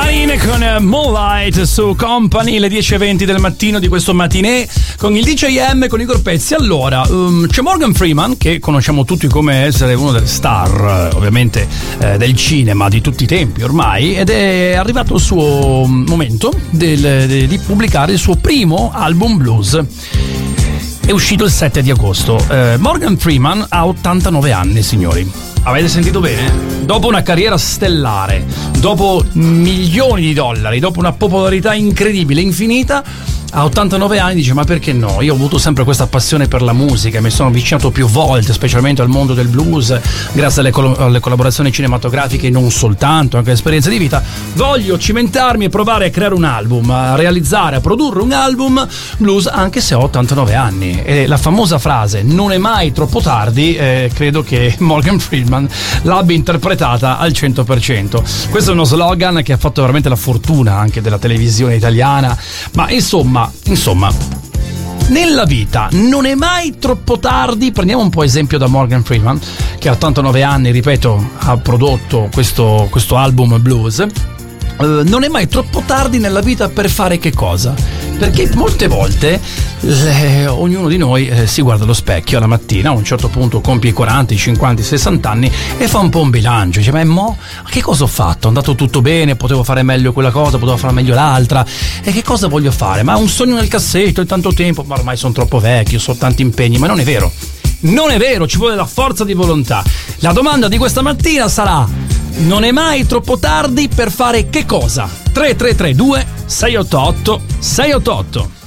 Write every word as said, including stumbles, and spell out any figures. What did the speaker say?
Marine con Moonlight su Company, le dieci e venti del mattino di questo matinè con il D J M, con Igor Pezzi. Allora, um, c'è Morgan Freeman, che conosciamo tutti come essere uno delle star, ovviamente, eh, del cinema di tutti i tempi ormai, ed è arrivato il suo momento del, de, di pubblicare il suo primo album blues. È uscito il sette di agosto. Eh, Morgan Freeman ha ottantanove anni, signori. Avete sentito bene? Dopo una carriera stellare, dopo milioni di dollari, dopo una popolarità incredibile, infinita, a ottantanove anni dice: ma perché no? Io ho avuto sempre questa passione per la musica, mi sono avvicinato più volte, specialmente al mondo del blues, grazie alle, col- alle collaborazioni cinematografiche, non soltanto, anche all'esperienza di vita. Voglio cimentarmi e provare a creare un album, a realizzare, a produrre un album blues, anche se ho ottantanove anni. E la famosa frase "non è mai troppo tardi", eh, credo che Morgan Freeman l'abbia interpretata al cento per cento. Questo è uno slogan che ha fatto veramente la fortuna anche della televisione italiana, ma insomma Insomma, nella vita non è mai troppo tardi. Prendiamo un po' esempio da Morgan Freeman, che a ottantanove anni, ripeto, ha prodotto questo, questo album blues. Uh, non è mai troppo tardi nella vita per fare che cosa? Perché molte volte le, ognuno di noi eh, si guarda allo specchio alla mattina, a un certo punto compie i quaranta, i cinquanta, i sessanta anni e fa un po' un bilancio, dice: ma mo, che cosa ho fatto? È andato tutto bene, potevo fare meglio quella cosa, potevo fare meglio l'altra, e che cosa voglio fare? Ma un sogno nel cassetto, è tanto tempo, ma ormai sono troppo vecchio, ho tanti impegni. Ma non è vero, non è vero, ci vuole la forza di volontà. La domanda di questa mattina sarà: non è mai troppo tardi per fare che cosa? tre tre tre due sei otto otto sei otto otto.